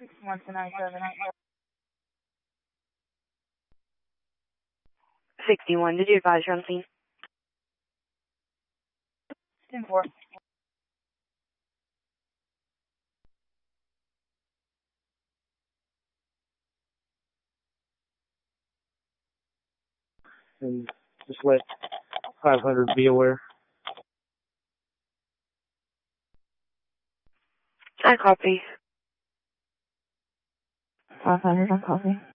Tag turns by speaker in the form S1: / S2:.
S1: 61 to 97.
S2: 61, did you advise you're on scene?
S1: 10-4.
S3: And just let 500 be aware.
S2: I copy.
S1: 500 on copy.